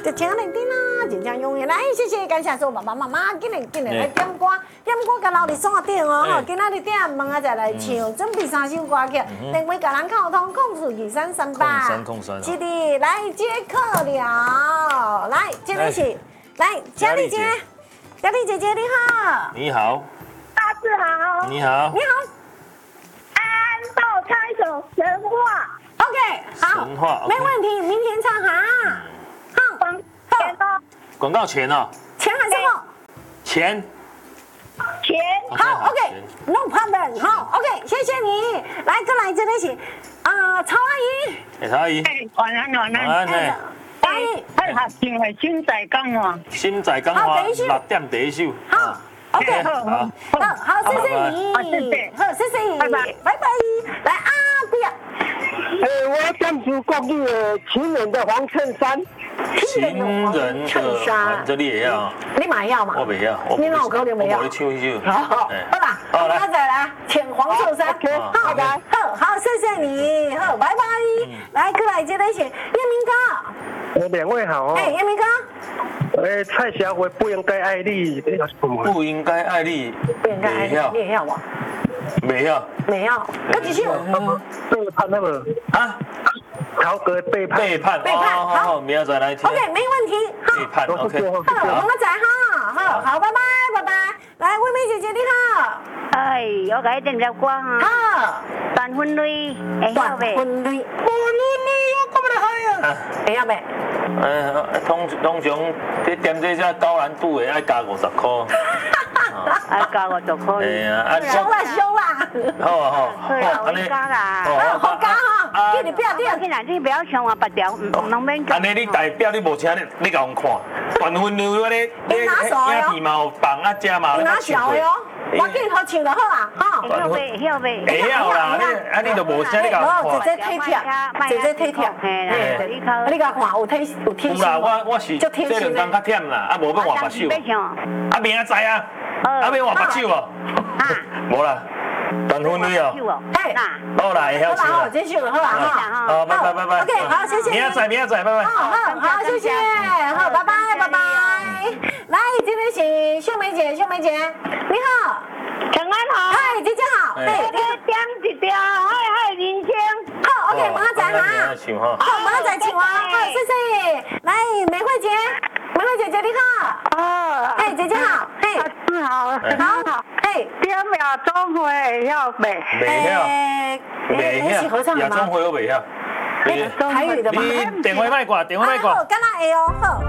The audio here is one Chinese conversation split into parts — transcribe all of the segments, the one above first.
就请你点啦，真正永远来，谢谢感谢所有爸爸妈妈，今日来点歌，点歌甲留伫线顶哦，吼，今仔日点问啊再来唱，准备3首歌曲，电话甲咱沟通，042338，是的，来接客了，来，这里是，来，佳丽姐，佳丽姐姐你好， 你好， 大致好， 你好， 你好， 安道开首神话 ，OK， 好， 神话， 没问题，明天唱哈，好， 钱哦， 广告钱哦， 钱还是后？ 钱， 钱好，OK，No problem，好，OK，谢谢你。来，过来这里是曹阿姨。 哎，曹阿姨， 晚安晚安， 安呢？ 阿姨， 太好听了，新仔讲哦， 新仔讲话6点第一首。 好，OK， 好， 好，谢谢你， 谢谢， 好，谢谢你，拜拜，拜拜。来啊，对呀， 我讲出国语的情人的黄衬衫， 情人的衫，这你也要？ 你嘛要嘛？ 我袂晓， 你哪有可能袂晓？ 我唱一首。 好，好啦，好来，再来，浅黄衬衫，好，来，好，谢谢你，好，拜拜。来，过来这里是叶明哥。 两位好哦。 哎，叶明哥。 蔡小伟不应该爱你， 不应该爱你， 不应该爱你，你会晓无？ 袂晓。 没有，搁一首。 背叛那么啊？ 曹格背叛。 背叛，好， 明仔载来听。 OK， 没问题。 背叛 ，OK。 好，明仔载哈，好，拜拜，拜拜。来，惠美姐姐你好。 哎，我甲你点条歌哈。 好。 断分类，会晓未？ 分类，我讲不来嗨啊。会晓未？ 通常你点这只高难度的，爱加50块。 爱加50块。 哎呀， 凶啦。 好啊好， 好加啦。 好加哈，叫你不要点。 既然你不要唱啊，别条唔免讲。 安尼你代表你无请你甲我看，断分类我咧，影片嘛有放啊，食嘛有拿小的哦，我给你好唱就好啊，哈。 会晓未？会晓未？ 会晓啦，你就无请你甲我看。 直接体贴，直接体贴。 嘿， 你甲看有贴有啦，我是这2天较忝啦，啊无要换目睭。啊明仔载啊，啊要换目睭哦。无啦。断分类哦， 哎， 好啦，会晓唱啦， 这首就好啦哈。 好，拜拜。 OK， 好，谢谢。 明仔载，拜拜。 好，谢谢，好，拜拜。来，这里是秀梅姐，你好， 平安好， 嗨，姐姐好， 我点一条海人生。 好 ，OK， 明仔载哈，好，明仔载唱啊，好，谢谢。来，梅慧姐你好，哎，姐姐好，嘿， 你好， 好，嘿， 点亚中会会晓未？ 袂晓，亚中会我袂晓。 台语的吗？ 你电话卖挂， 好，敢若会哦，好。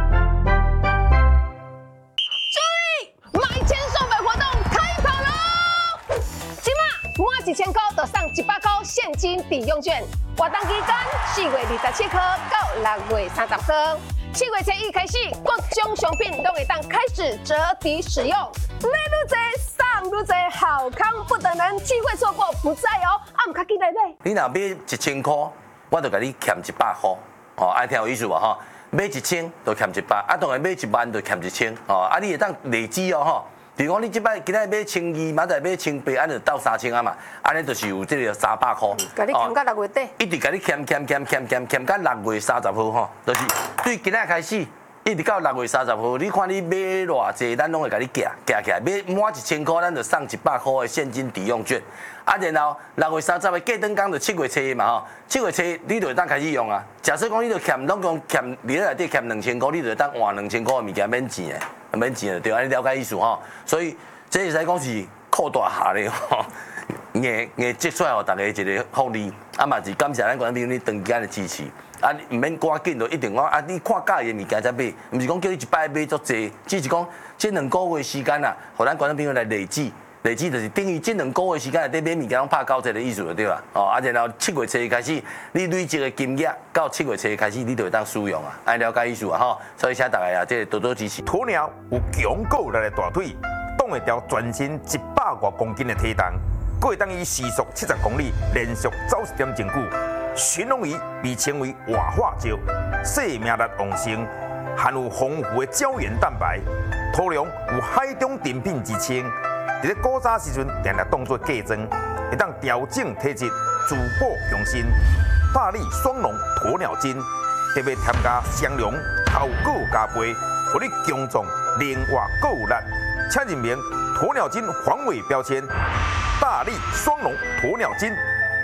注意，买1000送100活动开跑喽！今嘛满1000块就送100块现金抵用券，活动期间4月27号到6月30号。7月初1开始，各种商品都会当开始折抵使用，买愈多送愈多，好康不等人，机会错过不再哦！啊，唔较记得买。 你若买1000块，我就甲你欠100块，哦，爱听有意思无吼？买1000就欠100，啊，当然买1万就欠1000，哦，啊，你会当累积哦吼。比如讲，你即摆今仔买1200，明仔买1800，安就到3000啊嘛，安尼就是有这个300块。 甲你欠到6月底。 一直甲你欠到6月30号吼，就是对今仔开始，一直到6月30号，你看你买偌济，咱拢会甲你夹起来，买满1000块，咱就送100块的现金抵用券。啊，然后6月30号过灯工就7月初嘛吼，7月初你就会当开始用啊。假设讲你就欠总共欠你内底欠2000块，你就会当换2000块的物件免钱的，免钱的对，安尼了解意思吼。所以这会使讲是扩大下咧吼，硬积出来互大家一个福利，啊嘛是感谢咱观众朋友你长时间的支持。啊，唔免赶紧就一定讲啊，你看介意的物件才买，唔是讲叫你一摆买足济，只是讲这2个月时间啊，互咱观众朋友来累积。累积就是等于这2个月时间内底买物件拢拍90的意思就对啦。哦，啊然后7月初开始，你累积的金额到7月初开始，你就会当使用啊，爱了解意思啊吼。所以请大家啊，这多多支持。 鸵鸟有强够力的大腿，挡会条全身100多公斤的体重，佫会当以时速70公里连续走1点钟久。鲟龙鱼被称为活化石，生命力旺盛，含有丰富的胶原蛋白，土壤有海中珍品之称。伫咧古早时阵，定定当作嫁妆，会当调整体质、滋补强身。大力双龙鸵鸟精，特别添加香龙、 头骨加肥，互你强壮灵活够有力。请认明鸵鸟精防伪标签，大力双龙鸵鸟精。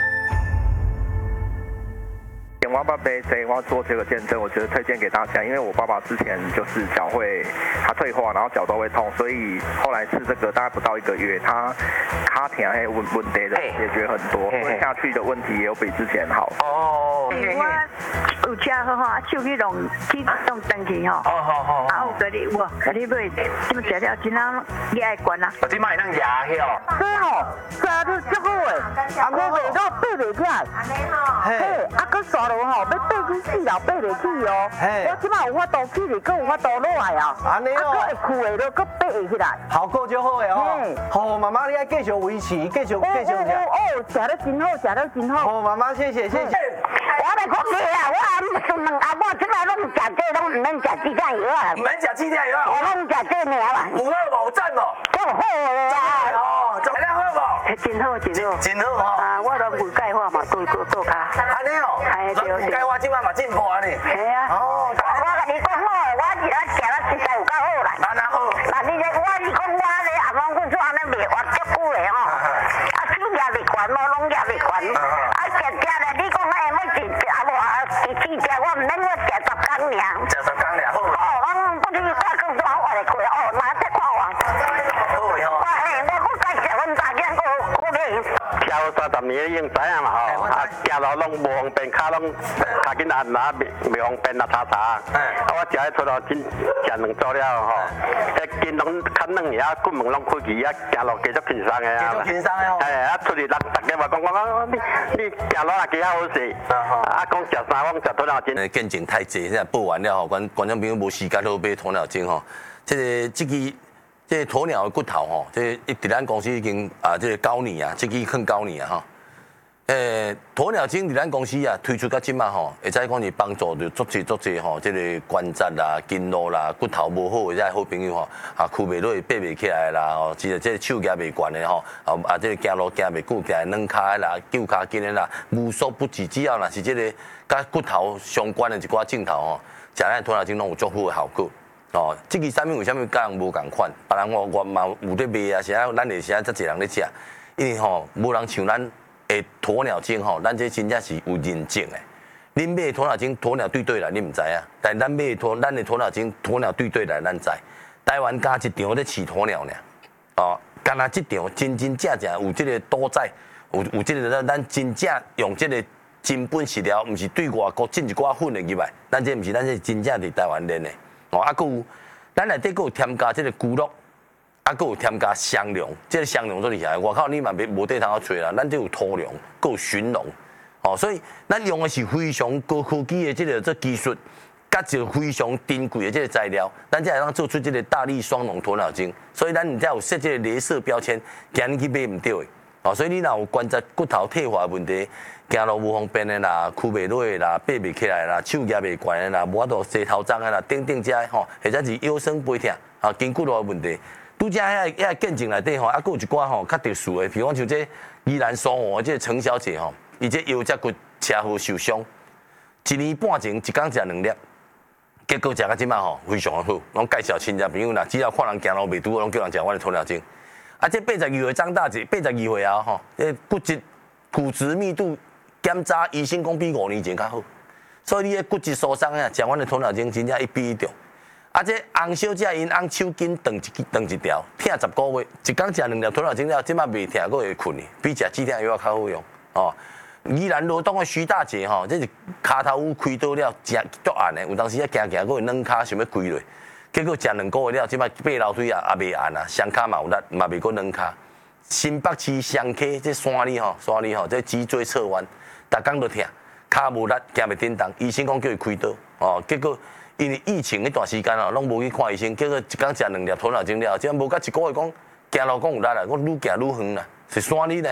我爸爸这我做这个见证，我觉得推荐给大家，因为我爸爸之前就是脚会他退化，然后脚都会痛，所以后来吃这个大概不到1个月，他卡疼还有问题的解决很多，吞下去的问题也有比之前好。 哦，我有车好，手去弄登记吼。好。啊，有给你我给你买，这么食了真好，你爱管啦。 我今摆能牙晓。 对吼，抓到足好诶，啊，我袂到爬袂起来。安尼吼。嘿，啊，佮刷落吼，要爬去死了，爬袂起哦。嘿。我即摆有法度起嚟，佮有法度落来啊。安尼哦。啊，佮会哭诶，佮爬会起来。 效果就好诶吼。好，妈妈你爱继续维持，继续吃。 哦，食得真好，食得真好。 好，妈妈谢谢。 我来讲你啊，我即摆拢食这，拢唔免食鸡蛋药啊。 唔免食鸡蛋药， 我拢食这尔啦。 有好无赞哦？ 够好诶啊！ 哦，质量好无？ 真好，真好。 真好吼。 啊，我都无钙化嘛，够卡。 安尼哦。 哎对。 钙化即摆嘛进步啊你。 系啊。 哦。 我跟你讲好，我食了实在有够好啦。 安那好。 那你讲我咧阿公阮做安尼袂活足久咧吼，啊手也袂悬，拢也袂悬，啊食咧，你讲要食啊无啊，一次食我唔免我食10工尔。 食10工尔好。 哦，我不是我讲说我来开哦，那再看我。 好诶吼。 我介绍阮大囝我咧。 超30年已经知影嘛吼，啊行路拢无方便，脚拢脚紧按哪袂方便啊查。啊我食迄鸵鸟精食2组了吼，迄筋拢较软尔，骨门拢开去啊，行路继续轻松诶啊。 继续轻松诶吼。 哎啊出去人大家嘛讲你行路也几好势，啊讲食啥我讲食鸵鸟精。 见证太济，现在报完了吼，观众朋友无时间都买鸵鸟精吼，这个鸵鸟的骨头吼，这伫咱公司已经这个9年啊，这个很9年啊吼。鸵鸟精伫咱公司啊推出到即马吼，会使讲是帮助着足济吼，这个关节啦、筋络啦、骨头无好的这好朋友吼，躯袂落、爬袂起来啦，吼，即个手举袂悬的吼，这个行路行袂久，行软骹啦、旧骹筋的啦，无所不治，只要若是这个甲骨头相关的一寡镜头吼，食咱鸵鸟精拢有足好的效果。哦，这个产品为什么甲人无共款？别人我嘛有咧卖啊，是啊，咱会是啊，遮济人咧食，因为吼无人像咱的鸵鸟精吼，咱这真正是有认证的。恁买鸵鸟精，鸵鸟对来，你唔知啊？但咱买咱的鸵鸟精，鸵鸟对来，咱知。台湾加一场咧饲鸵鸟呢，哦，干那这场真正有这个多载，有这个咱真正用这个真本饲料，唔是对外国进一寡粉的入来，咱这唔是，咱这真正伫台湾练的。哦，啊，佮有，咱内底佮有添加这个菇肉，啊，佮有添加香料，这个香料做厉害。外口你嘛无地通找啦，咱这有土粮，佮有寻龙，哦，所以咱用的是非常高科技的这技术，甲一个非常珍贵的这个材料，咱才会当做出这个大力双龙鸵鸟精。所以咱你才有设这个镭射标签，惊你去买唔到的。哦，所以你若有关节骨头退化的问题，行路无方便的啦，躯袂落的啦，爬袂起来啦，手举袂悬的啦，无法度洗头脏的啦，等遮吼，或者是腰酸背痛啊，筋骨路的问题，拄则遐见证内底吼，啊，佫有一寡吼较特殊的，比如讲像这宜兰苏澳这陈小姐吼，伊这腰脊骨车祸受伤，1年半前一工食2粒，结果食到即马吼非常好，拢介绍亲戚朋友啦，只要看人行路袂拄，拢叫人食我的鸵鸟精。啊，这82岁张大姐，82岁啊吼，这骨质密度检查医生讲比5年前较好，所以你的骨质疏松啊，食阮的鸵鸟精真正1比1中。啊，这洪小姐因洪手筋断一条，疼10个月，一工食2粒鸵鸟精了，即马袂疼，佫会困呢，比食止疼药较好用哦。宜兰罗东的徐大姐吼，这是骹头有开刀了，食足暗的，有当时啊行，佫会软骹，想要跪落。结果食2个月了，即摆爬楼梯啊也袂按啊，双骹嘛有力，嘛袂过软骹。新北市双溪这山里吼，这脊椎侧弯，逐工都疼，骹无力，行袂叮当。医生讲叫伊开刀，哦，结果因为疫情迄段时间哦，拢无去看医生，结果一工食2粒鸵鸟精了，即无甲1个月讲行路讲有力啦，我愈行愈远啦，是山里呢，